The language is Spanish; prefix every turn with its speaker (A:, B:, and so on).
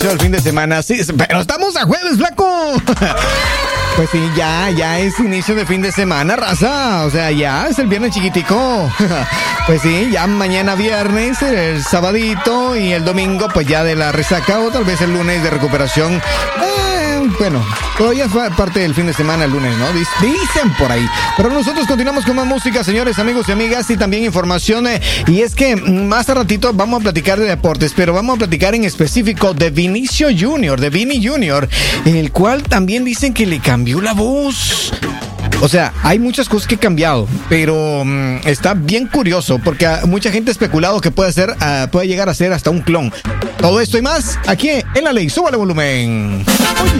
A: El fin de semana, sí, pero estamos a jueves, flaco. Pues sí, ya es inicio de fin de semana, raza. O sea, ya es el viernes chiquitico. Pues sí, ya mañana viernes, el sabadito y el domingo, pues ya de la resaca o tal vez el lunes de recuperación. Bueno, todavía es parte del fin de semana el lunes, ¿no? Dicen por ahí. Pero nosotros continuamos con más música, señores, amigos y amigas, y también información. Y es que más a ratito vamos a platicar de deportes, pero vamos a platicar en específico de Vinicio Junior, de Vini Junior, en el cual también dicen que le cambió la voz. O sea, hay muchas cosas que han cambiado, pero está bien curioso porque mucha gente ha especulado que puede llegar a ser hasta un clon. Todo esto y más aquí en La Ley. Súbale volumen.